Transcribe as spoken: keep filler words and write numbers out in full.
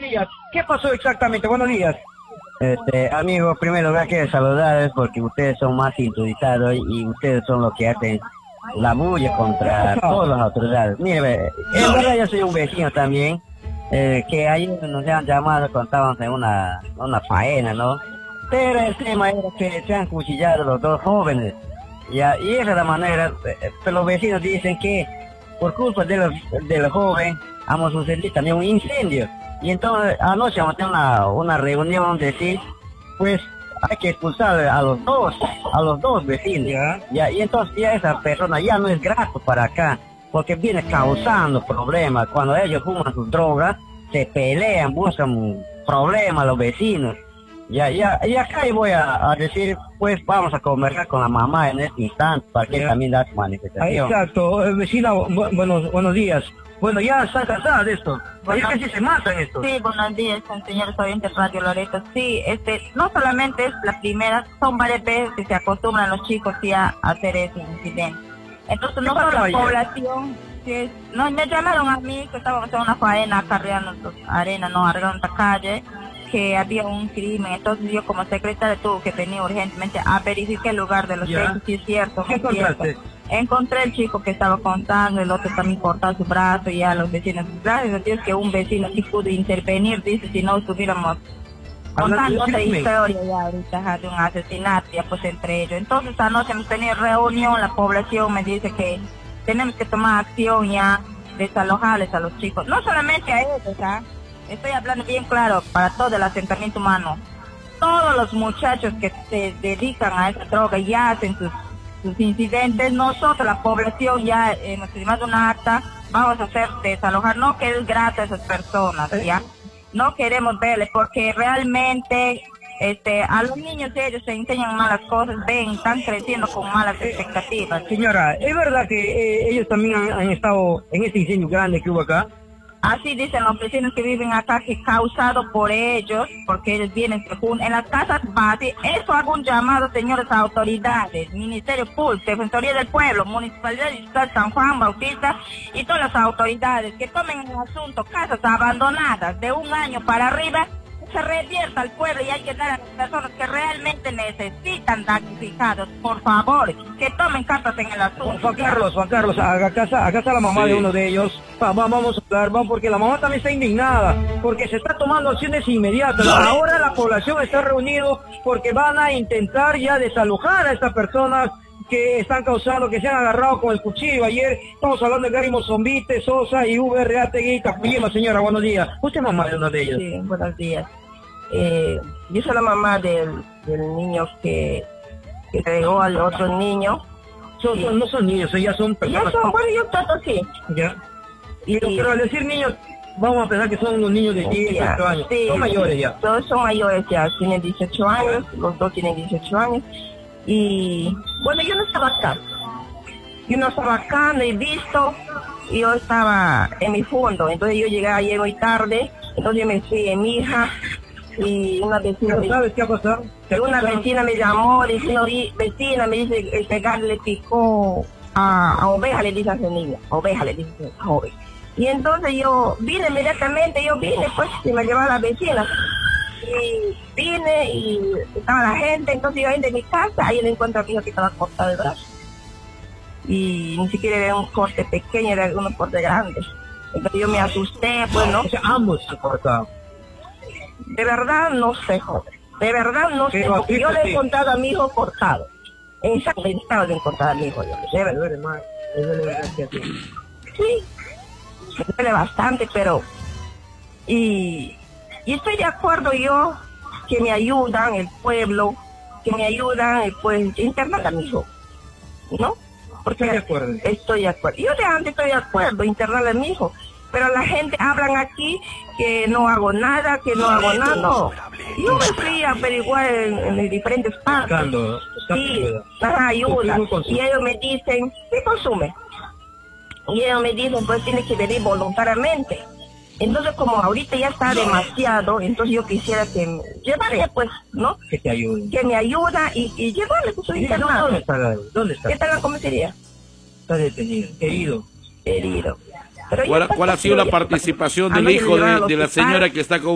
días. ¿Qué pasó exactamente? Buenos días. Este, amigo, primero lugar quiero saludarles porque ustedes son más sintonizados y ustedes son los que hacen la bulla contra todas las autoridades. Mire, ve, en verdad yo soy un vecino también, eh, que ayer nos han llamado, contábamos en una, una faena, ¿no? Pero el tema era que se han cuchillado los dos jóvenes, ya, y esa es la manera, eh, pero los vecinos dicen que por culpa de los, del joven, hemos sucedido también un incendio. Y entonces anoche vamos a tener una, una reunión de decir, pues hay que expulsar a los dos, a los dos vecinos. Ya. Ya, y entonces ya esa persona ya no es grato para acá, porque viene causando problemas. Cuando ellos fuman sus drogas, se pelean, buscan problemas a los vecinos. Ya, ya, y acá yo voy a, a decir, pues vamos a conversar con la mamá en este instante para que Ya. también da su manifestación. Exacto, eh, vecina, bu buenos, buenos días. Bueno, ya está cansada de esto. Ya casi se matan estos. Sí, buenos días, señor oyente Radio Loreto. Sí, este, no solamente es la primera, son varias veces que se acostumbran los chicos ya a hacer ese incidente. Entonces, no solo la ayer? población, que es, no, me llamaron a mí que estábamos en una faena carreando arena, no, arreglando la calle, que había un crimen. Entonces yo como secretaria tuve que venir urgentemente a verificar el lugar de los Ya. hechos, si es cierto. ¿Qué no es cierto. encontraste? Encontré el chico que estaba contando, el otro también cortó su brazo y a los vecinos. Gracias a Dios que un vecino sí pudo intervenir, dice, si no estuviéramos contando otra historia ya ahorita, ajá, de un asesinato ya pues entre ellos. Entonces anoche hemos tenido reunión, la población me dice que tenemos que tomar acción ya, desalojarles a los chicos, no solamente a ellos, ¿ah? Estoy hablando bien claro para todo el asentamiento humano. Todos los muchachos que se dedican a esa droga ya hacen sus sus incidentes. Nosotros, la población, ya hemos firmado una acta, vamos a hacer desalojar, no que es grato a esas personas, ya, no queremos verles, porque realmente, este, a los niños ellos se enseñan malas cosas, ven, están creciendo con malas expectativas. Señora, ¿es verdad que eh, ellos también han, han estado en este incendio grande que hubo acá? Así dicen los vecinos que viven acá, que causado por ellos, porque ellos vienen se juntan en las casas base. Eso hago un llamado, señores autoridades, Ministerio Público, Defensoría del Pueblo, Municipalidad de San Juan Bautista y todas las autoridades que tomen el asunto, casas abandonadas de un año para arriba, se revierta al pueblo y hay que dar a las personas que realmente necesitan damnificados, por favor, que tomen cartas en el asunto. Juan Carlos, Juan Carlos, acá está, acá está la mamá Sí. de uno de ellos. Va, va, vamos a hablar, vamos, porque la mamá también está indignada, porque se está tomando acciones inmediatas. Ahora la población está reunida porque van a intentar ya desalojar a estas personas que están causando, que se han agarrado con el cuchillo. Ayer estamos hablando de Gary Mozombite, Sosa y V R A Tegui, Capuyema. Señora, buenos días. ¿Usted es mamá de uno de ellos? Sí, buenos días. Eh, yo soy la mamá del, del niño que, que pegó al otro niño. Son- son- no son niños, ya son Ya personas. son, bueno, yo trato así. Ya. Y, Pero, pero al decir niños, vamos a pensar que son unos niños de diez, ya, dieciocho años. sí, Son mayores ya. Todos son mayores ya, tienen dieciocho años, los dos tienen dieciocho años. Y bueno, yo no estaba acá. Yo no estaba acá, no he visto. Y yo estaba en mi fondo. Entonces yo llegué ayer muy tarde. Entonces yo me fui en mi hija. Y una vecina ¿Pero me, sabes qué ha pasado? ¿Qué ha una pasado? vecina me llamó, dice, "Ori- vecina, me dice, el pegar le picó a, a oveja, le dice a ese niño. A oveja, le dice a oveja. Y entonces yo vine inmediatamente, yo vine, pues, y me llevaba a la vecina. Y vine y estaba la gente, entonces yo vine de mi casa, ahí le encuentro a mi hijo que estaba cortado el brazo. Y ni siquiera era un corte pequeño, era un corte grande. Entonces yo me asusté, pues, ¿no? O sea, ambos se cortaron. De verdad no sé, joven. De verdad no sé, Pero porque aquí, yo le he sí. encontrado a mi hijo cortado. Ensangrentado le he encontrado a mi hijo. Yo, de Me verdad. duele más, me duele verdad que a ti. Sí, me duele bastante, pero... Y, y estoy de acuerdo yo que me ayudan el pueblo, que me ayudan, eh, pues, internar a mi hijo, ¿no? Porque Estoy de acuerdo. Estoy de acuerdo. Yo de antes estoy de acuerdo, internar a mi hijo. Pero la gente hablan aquí que no hago nada, que no hago nada. No. Yo me fui a averiguar en, en diferentes partes. Buscando, buscando Sí, ayuda. ajá, ayuda. Consumo y consumo. Y ellos me dicen, ¿qué consume? Y ellos me dicen, pues tiene que venir voluntariamente. Entonces, como ahorita ya está demasiado, entonces yo quisiera que me- llevarle, pues, ¿no? Que te ayuden. Que me ayuda y, y llevarle, pues, soy ¿Dónde internado. está? la- ¿Dónde está? ¿Qué tal la comisaría? Está detenido, herido. Herido. Pero ya ¿Cuál, está cuál ha sido la construido. participación del Anoche le hijo llevaron de, al de la hospital. señora que está con